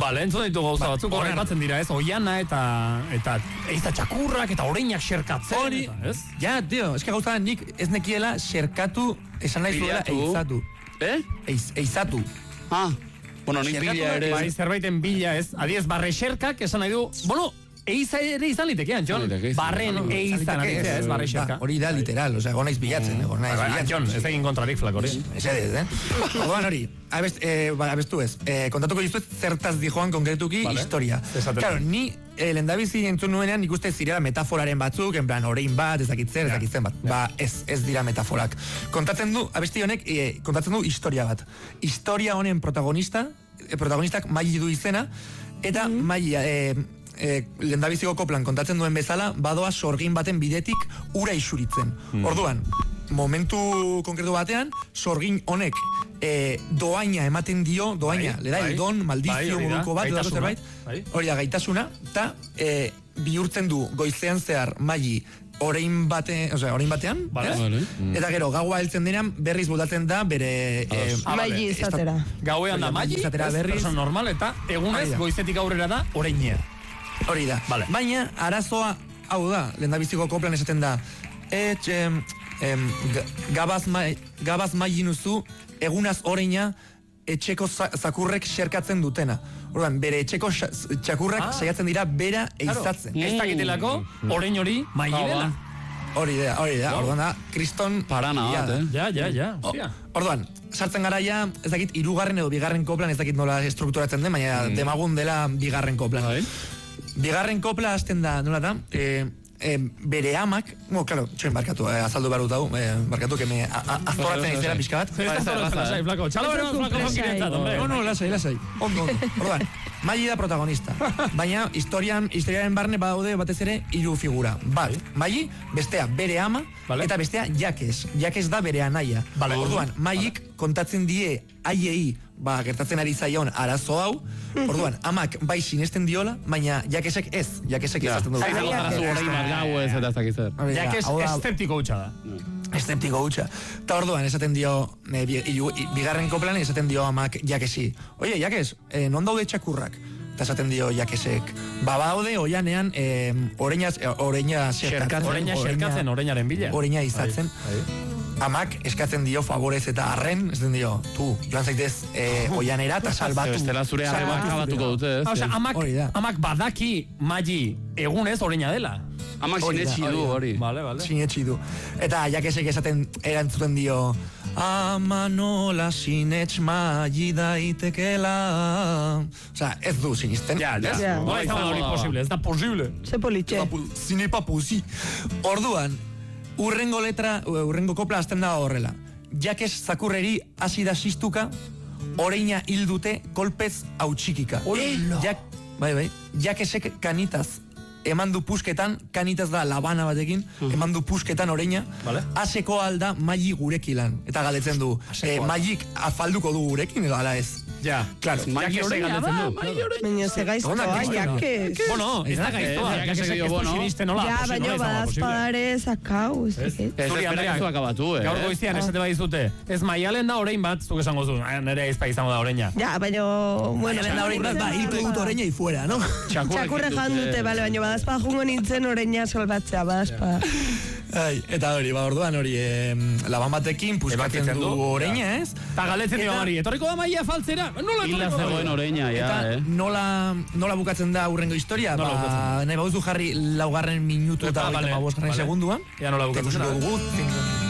Bale, entzun ditu gauza batzuk, horrek batzen dira, ez? Oiana eta eiza txakurrak eta oreinak xerkatzen. Hori, ja, tio, eske gauza nik ez nekiela xerkatu, esan nahi zuela eizatu. Eizatu. Bueno, nik bila ere... Bai, zerbaiten bila, ez? Adiez, barre xerkak esan nahi du, bueno, eiza ere izan litekean, Jon. Barren eizan aritzea, ez, barre xerka. Hori da, literal, osea, gona bilatzen, Jon, ez egin kontrarik flak hori. Ez edez, Orduan hori, abestu ez, kontatuko dizuet zertaz dijoan konkretuki historia. Claro, ni lehendabizi entzun nuenean ikuste zirela metaforaren batzuk, en plan, orein bat, ezakitzen bat. Ba, ez dira metaforak. Kontatzen du, abesti honek, kontatzen du historia bat. Historia honen protagonistak Maili du izena, eta Maili, lehendabiziko koplan kontatzen duen bezala, badoa sorgin baten bidetik ura isuritzen. Orduan, momentu konkretu batean, sorgin honek doaina ematen dio, lerai, don, maldizio moduko bat, edo zerbait, hori da, gaitasuna, eta bihurtzen du goizean zehar Maili orain batean, eta gero, gaua heltzen denean, berriz bultatzen da, bere... Maili izatera. Gauean da Maili, person normal, eta egunez, goizetik aurrera da, oreinea. Hori da. Baina, arazoa, hau da, lehendabiziko koplan esaten da, gabaz Maili nuzu, egunaz oreina, etxeko zakurrek xerkatzen dutena. Orduan, bere etxeko txakurrak saiatzen dira bera eizatzen. Ez dakitelako, orein hori Maili dela. Hori da. Orduan da, kriston... Parana bat, Ja. Orduan, sartzen gara ja, ez dakit, 3. edo 2. koplan, ez dakit nola estrukturatzen den, baina demagun dela 2. koplan. 2. kopla hasten da, nola da, bere amak, claro, txoin barkatu, azaldu behar dut hau, barkatu, que me aztoratzen izera pixka bat. No, lasai. Orduan, Maili da protagonista, baina historiaren barne badaude batez ere 3 figura. Bat, Maili, bestea bere ama, eta bestea Jakes da bere anaia. Orduan, Mailik kontatzen die haiei gertatzen ari zaion arazo hau, orduan, amak bai sinesten diola, baina Jakesek ez ezazten du. Jakes eszeptiko hutsa da. Eszeptiko hutsa. Eta orduan, esaten dio, 2. koplan esaten dio amak Jakesi. Oie, Jakes, non daude txakurrak? Eta esaten dio Jakesek. Baude, oianean, oreina xerkatzen, oreinaren bila. Oreina izatzen. Amak eskatzen dio favorez eta arren, esaten dio, joan zaitez oianera eta salbatu. Bestela zure arremak abatuko dute, ez? Amak badaki Maili egunez oreina dela. Amak sinetxi du hori. Sinetxi du. Eta Jakesek erantzuten dio, ama nola sinetx Maili daitekela. Osa, ez du sinisten. Ja. Ez da posible. Ze politxe. Zinepa posi. Orduan, urrengo kopla azten da horrela. Jakes zakurreri hasi da sistuka, oreina hildute kolpez hautsikika. Bai. Jakesek kanitaz eman du pusketan, kanitaz da labana batekin, eman du pusketan oreina, haseko alda Maili gurekilan. Eta galdetzen du, Mailik afalduko du gurekin edo ala ez? Ja, claro. Maili oreina ba, baina ze gaiztoa, Jakes. Bueno, ez da gaiztoa, Jakesek ez du sinisten nola. Ja, baina badazpadare zakau. Zuri, Andrea, gaur goizian esate bai izute, ez Maialen da orein bat, zuk esango zu, nire aizpa izango da oreina. Ja, baina... Maialen da orein bat, hilko dut oreina ifuera, no? Txakurre jan dute, bale, baina badazpa jungo nintzen oreina salbatzea, badazpa. Eta hori, orduan hori, laban batekin, puskatzen du oreina, ez? Eta galetzen dio Mari, etorriko da Maila faltzera, nola etorriko da? Zegoen oreina, ja, nola bukatzen da urrengo historia? Nahi baduzu jarri 4. minutu eta 25. segunduan. Ja, nola bukatzen da.